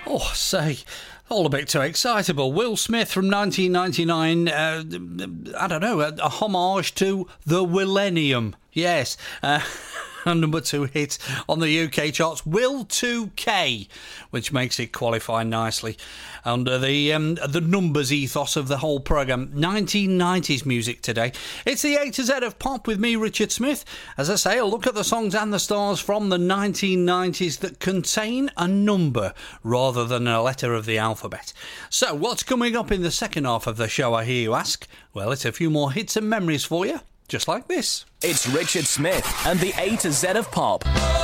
Oh, say, all a bit too excitable. Will Smith from 1999, I don't know, a homage to the Millennium. Yes, a number 2 hit on the UK charts, Will 2K, which makes it qualify nicely under the numbers ethos of the whole programme. 1990s music today. It's the A to Z of pop with me, Richard Smith. As I say, a look at the songs and the stars from the 1990s that contain a number rather than a letter of the alphabet. So, what's coming up in the second half of the show, I hear you ask? Well, it's a few more hits and memories for you, just like this. It's Richard Smith and the A to Z of pop.